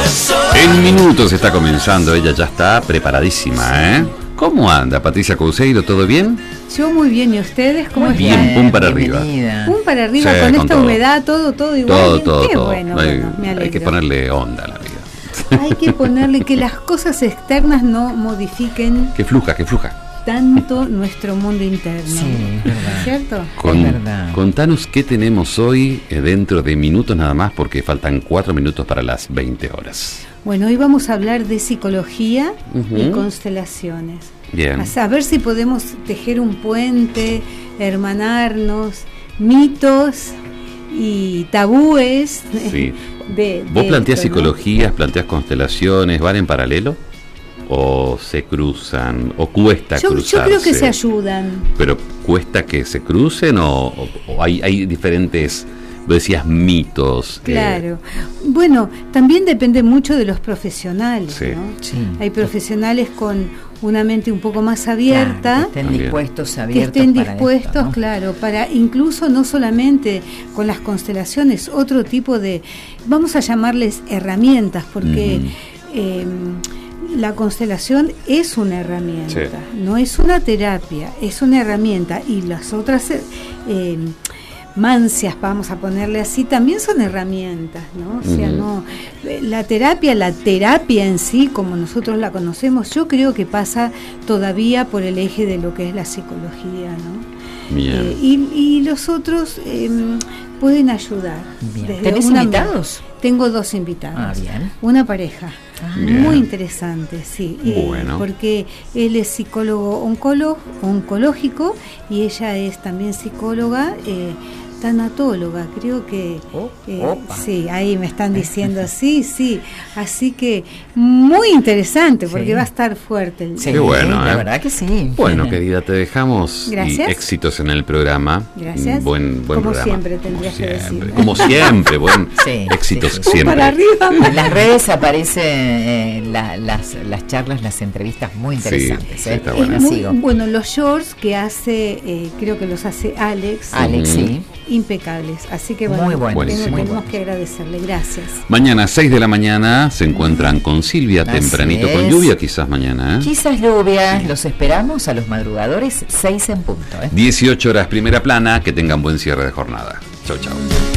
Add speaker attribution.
Speaker 1: En minutos está comenzando, ella ya está preparadísima, ¿eh? ¿Cómo anda, Patricia Couceiro? ¿Todo bien?
Speaker 2: Yo muy bien, ¿y ustedes cómo están?
Speaker 1: Bien, pum para arriba.
Speaker 2: Pum para arriba,
Speaker 1: Sí,
Speaker 2: con
Speaker 1: con
Speaker 2: esta
Speaker 1: todo.
Speaker 2: humedad, todo igual. Qué
Speaker 1: Todo.
Speaker 2: bueno, me alegro.
Speaker 1: Hay que ponerle onda a la vida.
Speaker 2: Hay que ponerle que las cosas externas no modifiquen
Speaker 1: Que fluja.
Speaker 2: tanto nuestro mundo interno.
Speaker 3: Sí, es verdad.
Speaker 2: ¿Cierto?
Speaker 3: Es verdad.
Speaker 1: Contanos qué tenemos hoy dentro de minutos nada más, porque faltan 4 minutos para las 20 horas.
Speaker 2: Bueno, hoy vamos a hablar de psicología y
Speaker 1: Ujú.
Speaker 2: constelaciones.
Speaker 1: Bien.
Speaker 2: A saber si podemos tejer un puente, hermanarnos, mitos y tabúes.
Speaker 1: Sí.
Speaker 2: de
Speaker 1: ¿Vos planteás
Speaker 2: esto, ¿no?
Speaker 1: psicologías, planteás constelaciones, van en paralelo? ¿O se cruzan? ¿O cuesta cruzarse?
Speaker 2: Yo creo que se ayudan.
Speaker 1: ¿Pero cuesta que se crucen o hay diferentes, vos decías, mitos?
Speaker 2: Claro. Bueno, también depende mucho de los profesionales,
Speaker 1: Sí.
Speaker 2: ¿no?
Speaker 3: Sí.
Speaker 2: Hay profesionales con una mente un poco más abierta,
Speaker 3: Claro, que estén
Speaker 1: También.
Speaker 3: dispuestos,
Speaker 2: que
Speaker 3: abiertos
Speaker 2: estén
Speaker 3: para
Speaker 2: dispuestos,
Speaker 3: esto, ¿no?
Speaker 2: claro, para incluso no solamente con las constelaciones, otro tipo de, vamos a llamarles herramientas, porque la constelación es una herramienta,
Speaker 1: Sí.
Speaker 2: no es una terapia, es una herramienta, y las otras mancias, vamos a ponerle así, también son herramientas, ¿no? O sea, no, la terapia en sí, como nosotros la conocemos, yo creo que pasa todavía por el eje de lo que es la psicología, ¿no?
Speaker 1: Bien.
Speaker 2: Y los otros pueden ayudar.
Speaker 3: Bien.
Speaker 2: Desde
Speaker 3: ¿Tenés
Speaker 2: una-
Speaker 3: invitados?
Speaker 2: Tengo 2 invitados.
Speaker 3: Ah, bien.
Speaker 2: Una pareja.
Speaker 1: Bien.
Speaker 2: Muy interesante, sí.
Speaker 1: Bueno.
Speaker 2: Porque él es psicólogo oncológico y ella es también psicóloga tanatóloga, creo que
Speaker 3: Opa.
Speaker 2: sí, ahí me están diciendo sí, así que muy interesante porque
Speaker 3: Sí.
Speaker 2: va a estar fuerte el
Speaker 3: Sí,
Speaker 1: Qué bueno,
Speaker 3: la
Speaker 1: ¿eh?
Speaker 3: verdad que sí.
Speaker 1: Bueno, querida, te dejamos.
Speaker 2: Gracias.
Speaker 1: Y éxitos en el programa.
Speaker 2: Gracias.
Speaker 1: Buen
Speaker 2: Como
Speaker 1: programa.
Speaker 2: siempre tendrías que decir.
Speaker 1: Como siempre,
Speaker 3: Sí,
Speaker 1: éxitos
Speaker 3: sí, sí.
Speaker 1: siempre.
Speaker 2: para arriba.
Speaker 3: En las redes aparecen las charlas, las entrevistas muy interesantes.
Speaker 1: sí, está
Speaker 2: Es
Speaker 1: bueno.
Speaker 3: Las sigo.
Speaker 2: bueno, los shorts que hace, creo que los hace Alex,
Speaker 3: Alex, sí.
Speaker 2: impecables. Así que bueno,
Speaker 3: Muy bueno.
Speaker 1: Buenísimo.
Speaker 2: tenemos que agradecerle. Gracias.
Speaker 1: Mañana, 6 de la mañana, se encuentran con Silvia,
Speaker 3: Así
Speaker 1: tempranito, con
Speaker 3: es.
Speaker 1: lluvia quizás mañana, ¿eh?
Speaker 3: Quizás lluvia, los esperamos a los madrugadores 6 en punto.
Speaker 1: 18 horas, primera plana, que tengan buen cierre de jornada. Chau, chau.